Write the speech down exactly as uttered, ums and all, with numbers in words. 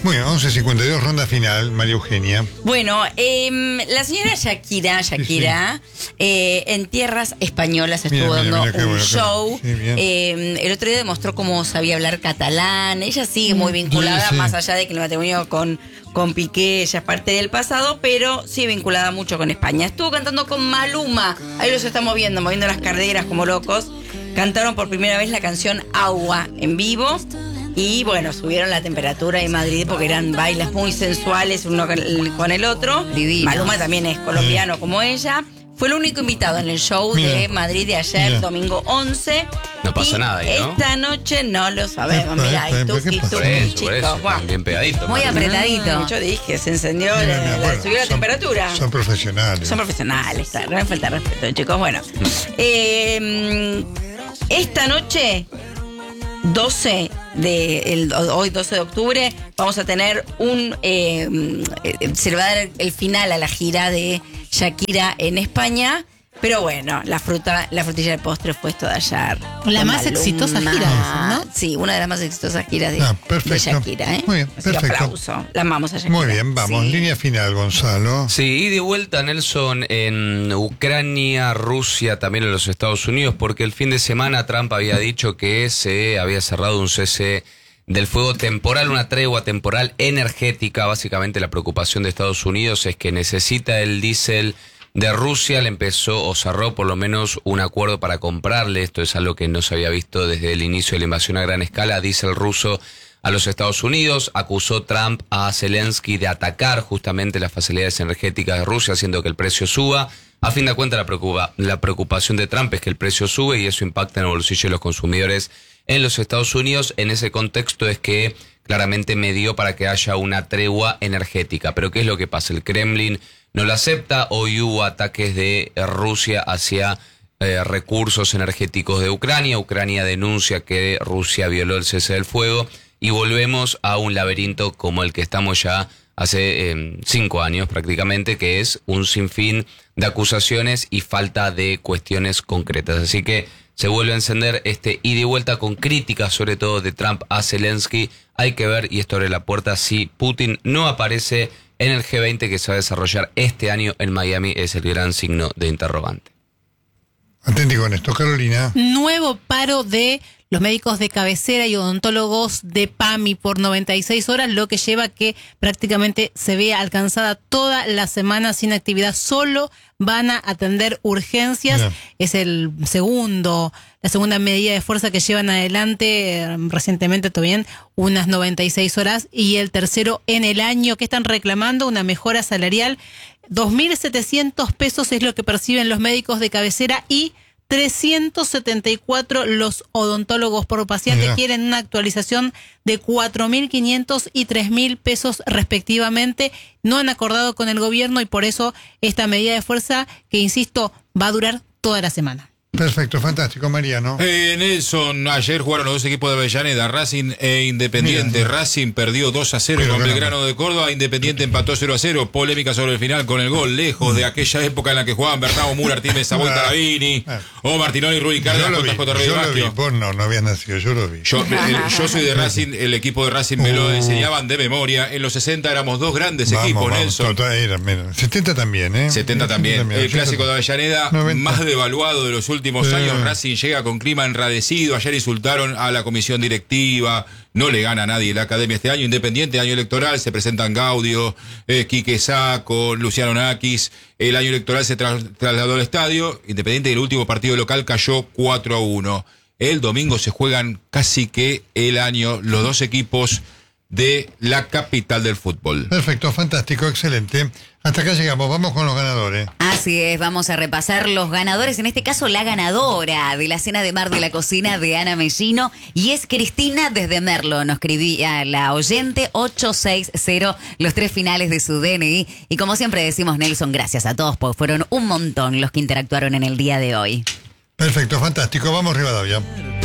Bueno, once cincuenta y dos, ronda final, María Eugenia. Bueno, eh, la señora Shakira, Shakira, sí, sí. Eh, en tierras españolas estuvo mira, mira, mira, dando un bueno, show. Sí, eh, el otro día demostró cómo sabía hablar catalán. Ella sigue muy vinculada, sí, sí. más allá de que el matrimonio con, con Piqué ella es parte del pasado, pero sigue vinculada mucho con España. Estuvo cantando con Maluma. Ahí los estamos viendo, moviendo las carreras como locos. Cantaron por primera vez la canción Agua en vivo. Y bueno, subieron la temperatura en Madrid porque eran bailes muy sensuales uno con el otro. Divino. Maluma también es colombiano, sí, como ella. Fue el único invitado en el show mira, de Madrid de ayer, mira. domingo once. No pasa nada ahí, ¿no? Esta noche no lo sabemos. Mirá, y tú, y tú, chicos. Wow. Bien pegadito. Muy apretadito. Mm, yo dije, se encendió, mira, mira, la, bueno, subió la son, temperatura. Son profesionales. Son profesionales, no me falta respeto, chicos. Bueno, eh, esta noche... doce de el, hoy doce de octubre vamos a tener un eh, se le va a dar el final a la gira de Shakira en España, pero bueno, la fruta la frutilla del postre fue esto de ayer. La más Maluma. exitosa gira, ¿no? Sí, una de las más exitosas giras de, ah, de Shakira, ¿eh? Muy bien, así perfecto. Aplauso. La amamos a Shakira. Muy bien, vamos, sí. Línea final, Gonzalo. Sí, y de vuelta, Nelson, en Ucrania, Rusia, también en los Estados Unidos, porque el fin de semana Trump había dicho que se había cerrado un cese del fuego temporal, una tregua temporal energética. Básicamente la preocupación de Estados Unidos es que necesita el diésel de Rusia, le empezó o cerró por lo menos un acuerdo para comprarle. Esto es algo que no se había visto desde el inicio de la invasión a gran escala, diésel ruso a los Estados Unidos. Acusó Trump a Zelensky de atacar justamente las facilidades energéticas de Rusia, haciendo que el precio suba. A fin de cuentas, la, preocupa, la preocupación de Trump es que el precio sube y eso impacta en el bolsillo de los consumidores en los Estados Unidos. En ese contexto es que claramente medió para que haya una tregua energética. Pero ¿qué es lo que pasa? El Kremlin no lo acepta. Hoy hubo ataques de Rusia hacia eh, recursos energéticos de Ucrania. Ucrania denuncia que Rusia violó el cese del fuego y volvemos a un laberinto como el que estamos ya hace eh, cinco años prácticamente, que es un sinfín de acusaciones y falta de cuestiones concretas. Así que se vuelve a encender este ida y vuelta con críticas, sobre todo de Trump a Zelensky. Hay que ver, y esto abre la puerta, si Putin no aparece en el G veinte que se va a desarrollar este año en Miami. Es el gran signo de interrogante. Atenti con esto, Carolina. Nuevo paro de los médicos de cabecera y odontólogos de PAMI por noventa y seis horas, lo que lleva a que prácticamente se vea alcanzada toda la semana sin actividad. Solo van a atender urgencias. Mira. Es el segundo, la segunda medida de fuerza que llevan adelante eh, recientemente, también unas noventa y seis horas, y el tercero en el año. Que están reclamando una mejora salarial. dos mil setecientos pesos es lo que perciben los médicos de cabecera y trescientos setenta y cuatro los odontólogos por paciente. Mira. Quieren una actualización de cuatro mil quinientos y tres mil pesos respectivamente. No han acordado con el gobierno y por eso esta medida de fuerza que, insisto, va a durar toda la semana. Perfecto, fantástico, Mariano. Eh, Nelson, ayer jugaron los dos equipos de Avellaneda, Racing e Independiente. Mira, Racing perdió dos a cero con Belgrano de Córdoba, Independiente empató cero a cero. Polémica sobre el final con el gol, lejos de aquella época en la que jugaban Bernardo Mura, Artimes, Savoy, Taravini, o Martinoli, Rui Cárdenas, Yo lo vi, yo lo vi. Vos no, no habías nacido, yo lo vi. Yo, el, yo soy de Racing, el equipo de Racing me lo enseñaban de memoria. En los sesenta éramos dos grandes vamos, equipos, vamos, Nelson. Total, era, mira, setenta también, ¿eh? setenta también. setenta también. El clásico de Avellaneda, noventa. Más devaluado de los últimos años. Racing llega con clima enradecido. Ayer insultaron a la comisión directiva. No le gana a nadie la academia este año. Independiente, año electoral, se presentan Gaudio, eh, Quique Sacco, Luciano Nakis. El año electoral se tra- trasladó al estadio. Independiente, el último partido local cayó cuatro a uno. El domingo se juegan casi que el año los dos equipos de la capital del fútbol. Perfecto, fantástico, excelente. Hasta acá llegamos, vamos con los ganadores. Así es, vamos a repasar los ganadores, en este caso la ganadora de la cena de mar de la cocina de Ana Mellino, y es Cristina desde Merlo. Nos escribía la oyente ocho seis cero, los tres finales de su D N I, y como siempre decimos, Nelson, gracias a todos, porque fueron un montón los que interactuaron en el día de hoy. Perfecto, fantástico, vamos Rivadavia.